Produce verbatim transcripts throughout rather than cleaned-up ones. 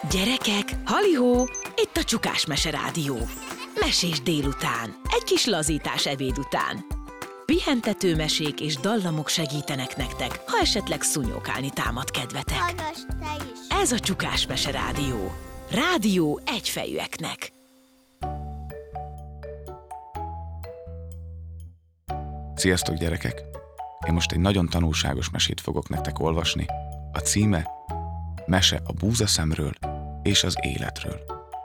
Gyerekek, halihó, itt a Csukás Mese Rádió. Mesés délután, egy kis lazítás ebéd után. Pihentető mesék és dallamok segítenek nektek, ha esetleg szúnyókálni támad kedvetek. Hallgass te is! Ez a Csukás Mese Rádió. Rádió egyfejűeknek. Sziasztok, gyerekek! Én most egy nagyon tanulságos mesét fogok nektek olvasni. A címe Mese a búzaszemről és az életről.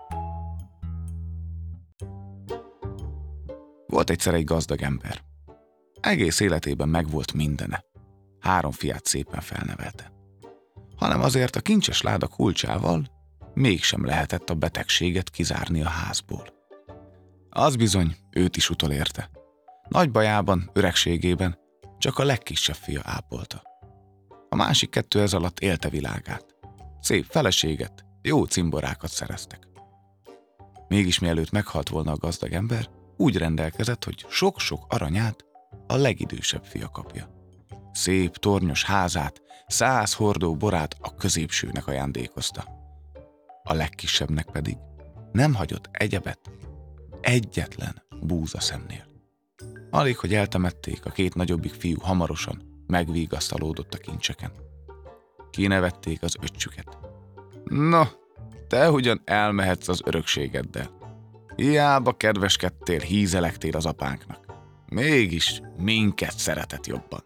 Volt egyszer egy gazdag ember. Egész életében megvolt mindene. Három fiát szépen felnevelte. Hanem azért a kincses láda kulcsával mégsem lehetett a betegséget kizárni a házból. Az bizony őt is utolérte. Nagy bajában, öregségében csak a legkisebb fia ápolta. A másik kettő ez alatt élte világát. Szép feleséget, jó cimborákat szereztek. Mégis mielőtt meghalt volna a gazdag ember, úgy rendelkezett, hogy sok-sok aranyát a legidősebb fia kapja. Szép tornyos házát, száz hordó borát a középsőnek ajándékozta. A legkisebbnek pedig nem hagyott egyebet, egyetlen búzaszemnél. Alig, hogy eltemették, a két nagyobbik fiú hamarosan megvigasztalódott a kincseken. Kinevették az öccsüket. No, te ugyan elmehetsz az örökségeddel. Hiába kedveskedtél, hízelektél az apánknak. Mégis minket szeretett jobban.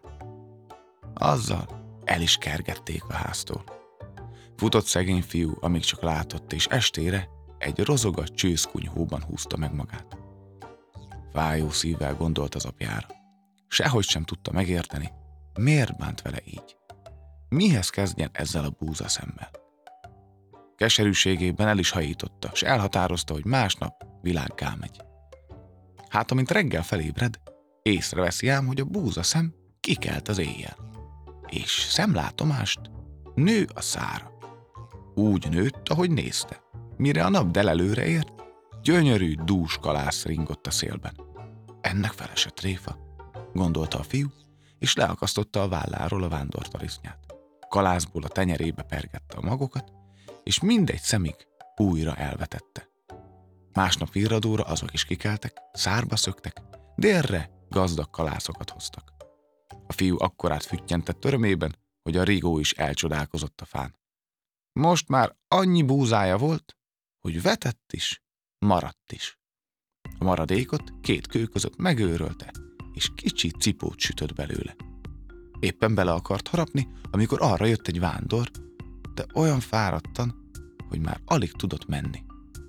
Azzal el is kergették a háztól. Futott szegény fiú, amíg csak látott, és estére egy rozogat csőszkunyhóban húzta meg magát. Fájó szívvel gondolt az apjára. Sehogy sem tudta megérteni, miért bánt vele így. Mihez kezdjen ezzel a búzaszemmel? Keserűségében el is hajította, s elhatározta, hogy másnap világgá megy. Hát, amint reggel felébred, észreveszi ám, hogy a búzaszem kikelt az éjjel. És szemlátomást nő a szára. Úgy nőtt, ahogy nézte. Mire a nap delelőre ért, gyönyörű, dús kalász ringott a szélben. Ennek felesett tréfa, gondolta a fiú, és leakasztotta a válláról a vándortarisznyát. Kalászból a tenyerébe pergette a magokat, és mindegy szemig újra elvetette. Másnap virradóra azok is kikeltek, szárba szöktek, délre gazdag kalászokat hoztak. A fiú akkorát füttyentett örömében, hogy a rigó is elcsodálkozott a fán. Most már annyi búzája volt, hogy vetett is, maradt is. A maradékot két kő között megőrölte, és kicsi cipót sütött belőle. Éppen bele akart harapni, amikor arra jött egy vándor, de olyan fáradtan, hogy már alig tudott menni.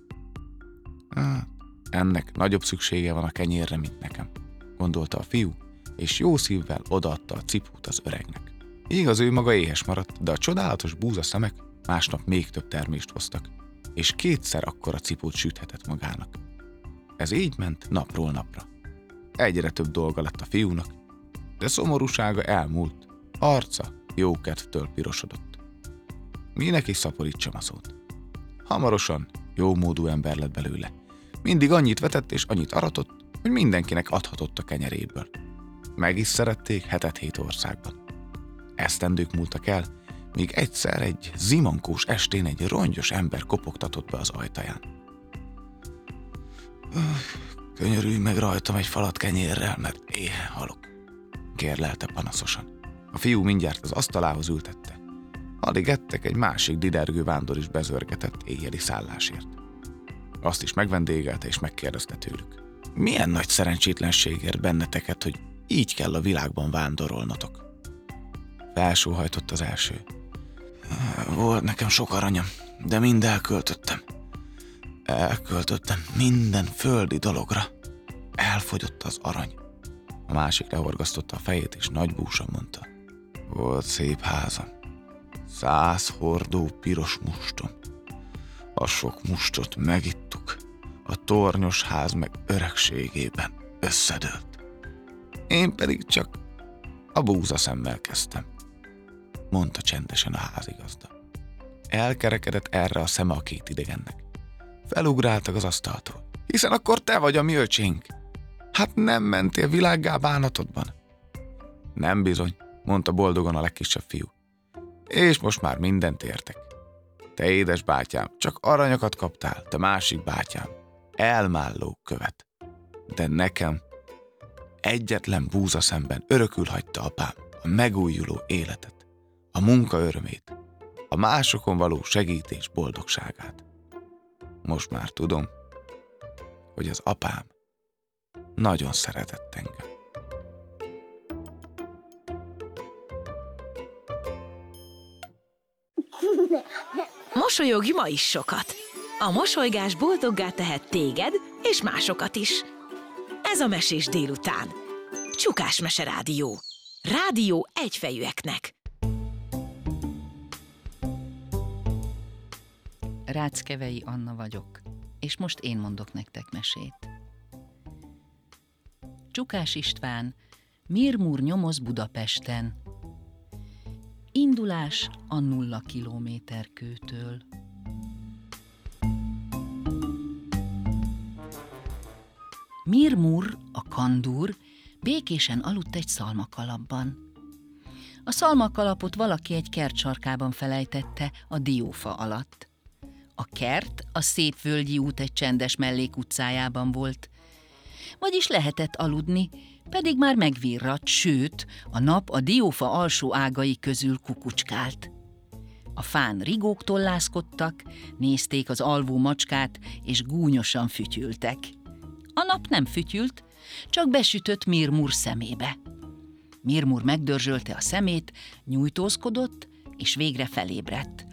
Hát, ennek nagyobb szüksége van a kenyérre, mint nekem, gondolta a fiú, és jó szívvel odaadta a cipót az öregnek. Igaz, ő maga éhes maradt, de a csodálatos búzaszemek másnap még több termést hoztak, és kétszer akkora cipót süthetett magának. Ez így ment napról napra. Egyre több dolga lett a fiúnak, de szomorúsága elmúlt, arca jókedvtől pirosodott. Minek is szaporítsam a szót. Hamarosan jómódú ember lett belőle. Mindig annyit vetett és annyit aratott, hogy mindenkinek adhatott a kenyeréből. Meg is szerették hetet hét országban. Esztendők múltak el, míg egyszer egy zimankós estén egy rongyos ember kopogtatott be az ajtaján. Könyörülj meg rajtam egy falat kenyérrel, mert éhen halok, kérlelte panaszosan. A fiú mindjárt az asztalához ültette. Alig ettek, egy másik didergő vándor is bezörgetett éjjeli szállásért. Azt is megvendégelte és megkérdezte tőlük. Milyen nagy szerencsétlenségért benneteket, hogy így kell a világban vándorolnotok? Felsóhajtott az első. Volt nekem sok aranyam, de mind elköltöttem. Elköltöttem minden földi dologra. Elfogyott az arany. A másik lehorgasztotta a fejét, és nagy búsan mondta. Volt szép házam. Száz hordó piros mustom. A sok mustot megittuk. A tornyos ház meg öregségében összedőlt. Én pedig csak a búzaszemmel kezdtem, mondta csendesen a házigazda. Elkerekedett erre a szeme a két idegennek. Felugráltak az asztaltól. Hiszen akkor te vagy a mi öcsénk. Hát nem mentél világgá bánatodban? Nem bizony, mondta boldogan a legkisebb fiú. És most már mindent értek. Te édes bátyám, csak aranyakat kaptál, te másik bátyám, elmálló követ. De nekem egyetlen búza szemben örökül hagyta apám a megújuló életet, a munka örömét, a másokon való segítés boldogságát. Most már tudom, hogy az apám nagyon szeretett engem. Mosolyogj ma is sokat! A mosolygás boldoggá tehet téged és másokat is. Ez a Mesés délután. Csukás Mese Rádió. Rádió egyfejűeknek. Ráckevei Anna vagyok, és most én mondok nektek mesét. Csukás István, Mirmur nyomoz Budapesten. Indulás a nulla kilométer kőtől. Mirmur, a kandúr, békésen aludt egy szalmakalapban. A szalmakalapot valaki egy kert sarkában felejtette a diófa alatt. A kert a szép völgyi út egy csendes mellékutcájában volt. Vagyis lehetett aludni, pedig már megvirradt, sőt, a nap a diófa alsó ágai közül kukucskált. A fán rigók tollászkodtak, nézték az alvó macskát, és gúnyosan fütyültek. A nap nem fütyült, csak besütött Mirmur szemébe. Mirmur megdörzsölte a szemét, nyújtózkodott, és végre felébredt.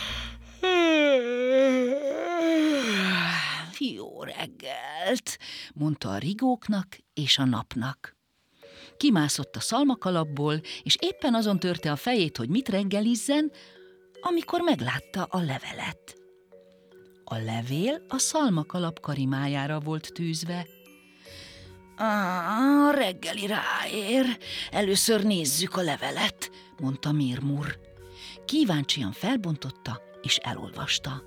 Jó reggelt, mondta a rigóknak és a napnak. Kimászott a szalmakalapból, és éppen azon törte a fejét, hogy mit reggelizzen, amikor meglátta a levelet. A levél a szalmakalap karimájára volt tűzve. A reggeli ráér, először nézzük a levelet, mondta Mirmur. Kíváncsian felbontotta, és elolvasta.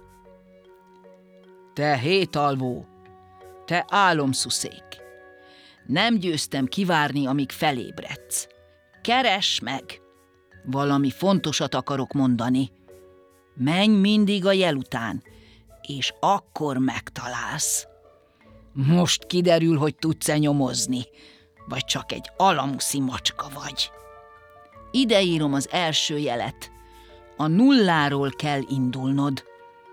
Te hétalvó, te álomszuszék! Nem győztem kivárni, amíg felébredsz. Keress meg! Valami fontosat akarok mondani. Menj mindig a jel után, és akkor megtalálsz. Most kiderül, hogy tudsz-e nyomozni, vagy csak egy alamuszi macska vagy. Ide írom az első jelet. A nulláról kell indulnod.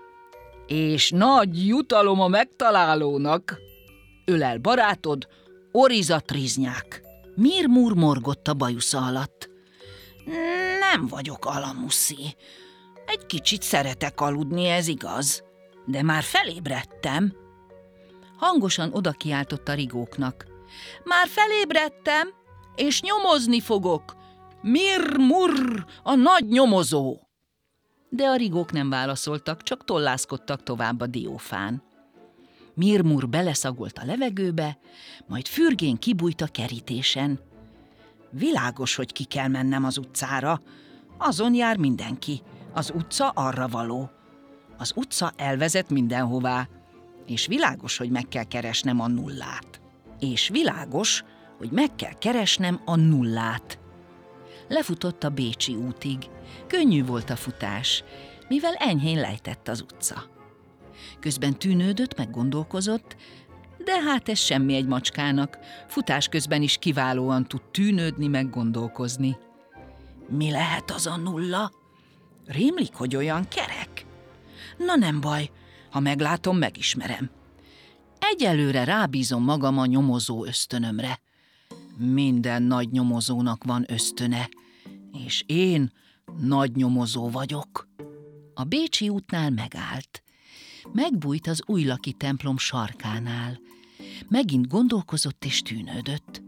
És nagy jutalom a megtalálónak. Ölel barátod, Oriza Triznyák. Mirmur morgott a bajusza alatt. Nem vagyok alamuszi. Egy kicsit szeretek aludni, ez igaz. De már felébredtem. Hangosan odakiáltott a rigóknak. Már felébredtem, és nyomozni fogok. Mirmur, a nagy nyomozó. De a rigók nem válaszoltak, csak tollászkodtak tovább a diófán. Mirmur beleszagolt a levegőbe, majd fürgén kibújt a kerítésen. Világos, hogy ki kell mennem az utcára. Azon jár mindenki. Az utca arra való. Az utca elvezet mindenhová. És világos, hogy meg kell keresnem a nullát. És világos, hogy meg kell keresnem a nullát. Lefutott a Bécsi útig. Könnyű volt a futás, mivel enyhén lejtett az utca. Közben tűnődött, meg gondolkozott, de hát ez semmi egy macskának. Futás közben is kiválóan tud tűnődni, meg gondolkozni. Mi lehet az a nulla? Rémlik, hogy olyan kerek? Na nem baj, ha meglátom, megismerem. Egyelőre rábízom magam a nyomozó ösztönömre. Minden nagy nyomozónak van ösztöne, és én nagy nyomozó vagyok. A Bécsi útnál megállt. Megbújt az Újlaki templom sarkánál. Megint gondolkozott és tűnődött.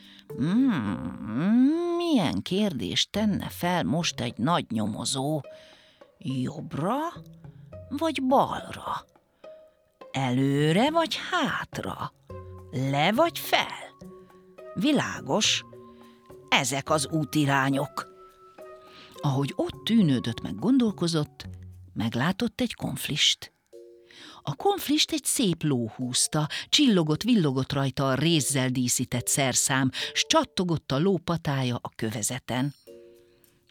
Hmm, milyen kérdést tenne fel most egy nagy nyomozó? Jobbra vagy balra? Előre vagy hátra? Le vagy fel? Világos, ezek az útirányok. Ahogy ott tűnődött meg gondolkozott, meglátott egy konflist. A konflist egy szép ló húzta, csillogott-villogott rajta a rézzel díszített szerszám, s csattogott a ló patája a kövezeten.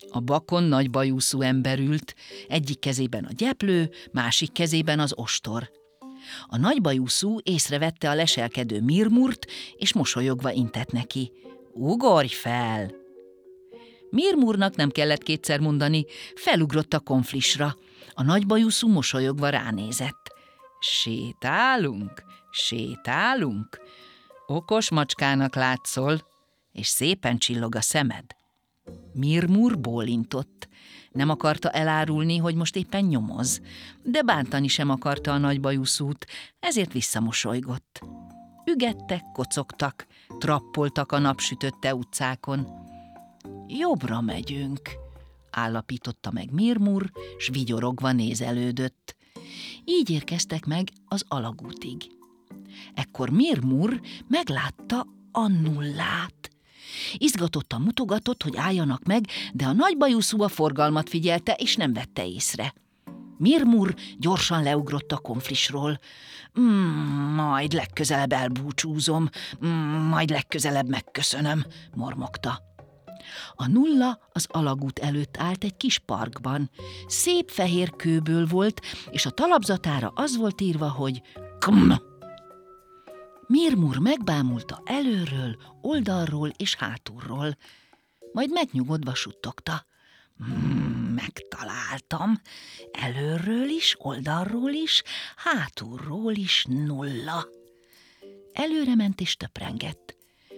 A bakon nagy bajuszú ember ült, egyik kezében a gyeplő, másik kezében az ostor. A nagy bajuszú észrevette a leselkedő Mirmurt, és mosolyogva intett neki. Ugorj fel! Mirmurnak nem kellett kétszer mondani, felugrott a konflisra. A nagy bajuszú mosolyogva ránézett. Sétálunk, sétálunk, okos macskának látszol, és szépen csillog a szemed. Mirmur bólintott. Nem akarta elárulni, hogy most éppen nyomoz, de bántani sem akarta a nagy bajuszút, ezért visszamosolygott. Ügettek, kocogtak, trappoltak a napsütötte utcákon. Jobbra megyünk, állapította meg Mirmur, s vigyorogva nézelődött. Így érkeztek meg az alagútig. Ekkor Mirmur meglátta a nullát. Izgatottan mutogatott, hogy álljanak meg, de a nagy bajuszú a forgalmat figyelte, és nem vette észre. Mirmur gyorsan leugrott a konflisról. Mm, majd legközelebb elbúcsúzom, mm, majd legközelebb megköszönöm, mormogta. A nulla az alagút előtt állt egy kis parkban. Szép fehér kőből volt, és a talapzatára az volt írva, hogy km. Mirmur megbámulta előről, oldalról és hátulról, majd megnyugodva suttogta. Hmm, megtaláltam, előről is, oldalról is, hátulról is nulla. Előre ment és töprengett.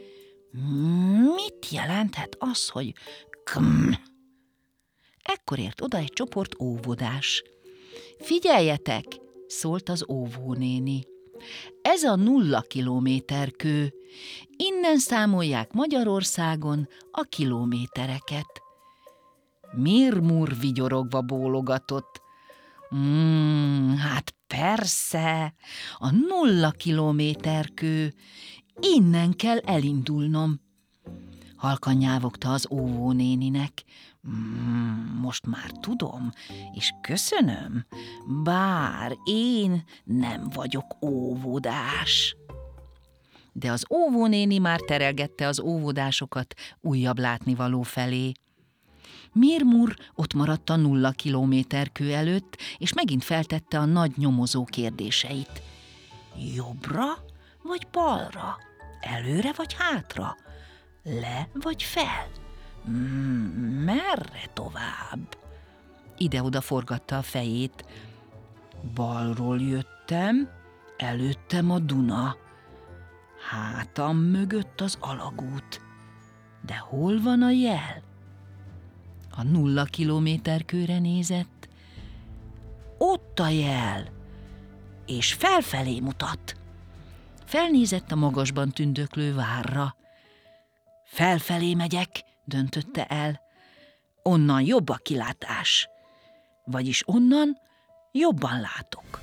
Mit jelenthet az, hogy km? Ekkor ért oda egy csoport óvodás. Figyeljetek, szólt az óvónéni. Ez a nulla kilométer kő. Innen számolják Magyarországon a kilométereket. Mirmur vigyorogva bólogatott. Mm, hát persze, a nulla kilométer kő. Innen kell elindulnom. Halkan nyávogta az óvónéninek. Mm, most már tudom, és köszönöm, bár én nem vagyok óvodás. De az óvónéni már terelgette az óvodásokat újabb látnivaló felé. Mirmur ott maradt a nulla kilométer kő előtt, és megint feltette a nagy nyomozó kérdéseit. Jobbra vagy balra? Előre vagy hátra? Le vagy fel? Mm, merre tovább? Ide-oda forgatta a fejét. Balról jöttem, előttem a Duna. Hátam mögött az alagút. De hol van a jel? A nulla kilométer kőre nézett. Ott a jel, és felfelé mutat. Felnézett a magasban tündöklő várra. Felfelé megyek, döntötte el. Onnan jobb a kilátás. Vagyis onnan jobban látok.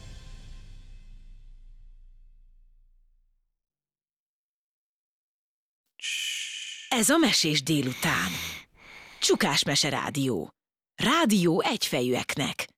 Ez a Mesés délután. Csukás Mese Rádió. Rádió egyfejűeknek.